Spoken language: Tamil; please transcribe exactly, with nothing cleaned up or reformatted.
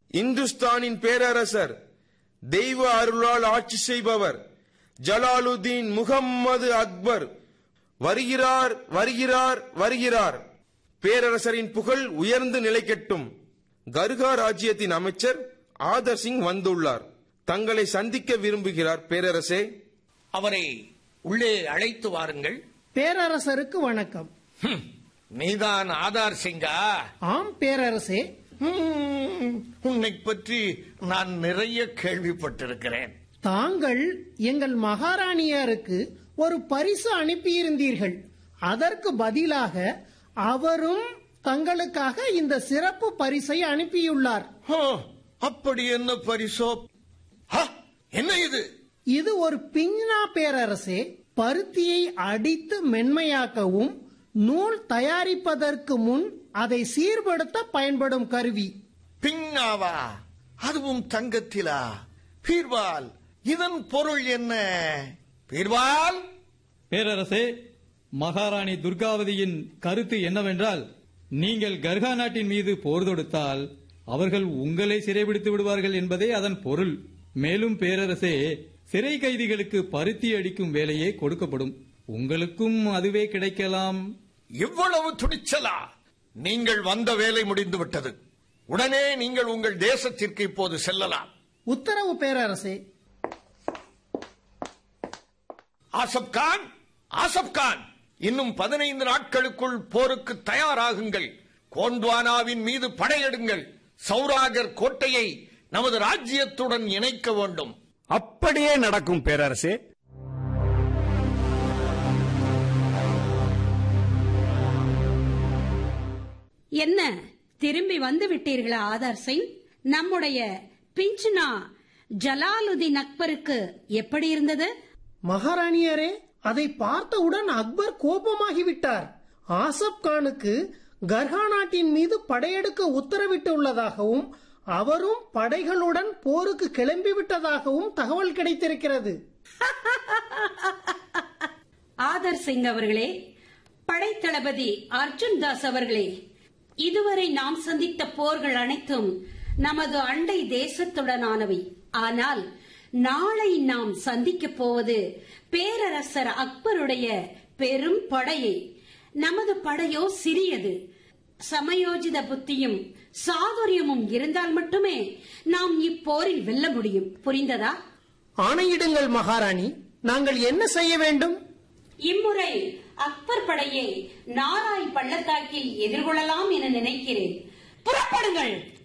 இந்துஸ்தானின் பேரரசர், தெய்வ அருளால் ஆட்சி செய்பவர் ஜலாலுதீன் முகம்மது அக்பர் வருகிறார் வருகிறார் வருகிறார். பேரரசரின் புகழ் உயர்ந்து நிலைக்கட்டும். கர்கா ராஜ்யத்தின் அமைச்சர் ஆதர் சிங் வந்துள்ளார். தங்களை சந்திக்க விரும்புகிறார் பேரரசே. அவரை உள்ளே அழைத்து வாருங்கள். பேரரசருக்கு வணக்கம். நீதான் ஆதார் சிங்கா? ஆம் பேரரசே. உன்னை பற்றி நான் நிறைய கேள்விப்பட்டிருக்கிறேன். தாங்கள் எங்கள் மகாராணியாருக்கு ஒரு பரிசு அனுப்பியிருந்தீர்கள். அதற்கு பதிலாக அவரும் தங்களுக்காக இந்த சிறப்பு பரிசை அனுப்பியுள்ளார். அப்படி என்ன பரிசோ? என்ன இது? இது ஒரு பிஞ்னா பேரரசே. பருத்தியை அடித்து மென்மையாக்கவும் நூல் தயாரிப்பதற்கு முன் அதை சீர்படுத்த பயன்படும் கருவி. பிஞ்னாவா? அதுவும் தங்கத்திலா? பீர்வால், இதன் பொருள் என்ன? பீர்வால். பேரரசே, மகாராணி துர்காவதியின் கருத்து என்னவென்றால், நீங்கள் கர்கா நாட்டின் மீது போர் தொடுத்தால் அவர்கள் உங்களை சிறைபிடித்து விடுவார்கள் என்பதே அதன் பொருள். மேலும் பேரரசே, சிறை கைதிகளுக்கு பருத்தி அடிக்கும் வேலையே கொடுக்கப்படும். உங்களுக்கும் அதுவே கிடைக்கலாம். இவ்வளவு துணிச்சலா? நீங்கள் வந்த வேலை முடிந்துவிட்டது. உடனே நீங்கள் உங்கள் தேசத்திற்கு இப்போது செல்லலாம். உத்தரவு பேரரசே. ஆசப் கான், ஆசப் கான், இன்னும் பதினைந்து நாட்களுக்குள் போருக்கு தயாராகுங்கள். கோண்ட்வானாவின் மீது படையெடுங்கள். சௌராகர் கோட்டையை நமது ராஜ்யத்துடன் இணைக்க வேண்டும். அப்படியே நடக்கும் பேரரசே. என்ன, திரும்பி வந்து விட்டீர்களா ஆதார் சிங்? நம்முடைய பிஞ்ச்னா ஜலாலுதீன் அக்பருக்கு எப்படி இருந்தது? மகாராணியரே, அதை பார்த்தவுடன் அக்பர் கோபமாகிவிட்டார். ஆசப் கானுக்கு கர்கா நாட்டின் மீது படையெடுக்க உத்தரவிட்டுள்ளதாகவும் அவரும் படைகளுடன் போருக்கு கிளம்பிவிட்டதாகவும் தகவல் கிடைத்திருக்கிறது. ஆதர் சிங் அவர்களே, படைத்தளபதி அர்ஜுன் தாஸ் அவர்களே, இதுவரை நாம் சந்தித்த போர்கள் அனைத்தும் நமது அண்டை தேசத்துடனானவை. ஆனால் நாளை நாம் சந்திக்க போவது பேரரசர் அக்பருடைய பெரும் படையை. நமது படையோ சிறியது. சமயோஜித புத்தியும் சாதுரியமும் இருந்தால் மட்டுமே நாம் இப்போரில் வெல்ல முடியும். புரிந்ததா? ஆணையிடுங்கள் மகாராணி. நாங்கள் என்ன செய்ய வேண்டும்? இம்முறை அக்பர் படையை நாராய் பள்ளத்தாக்கில் எதிர்கொள்ளலாம் என நினைக்கிறேன். புறப்படுங்கள்.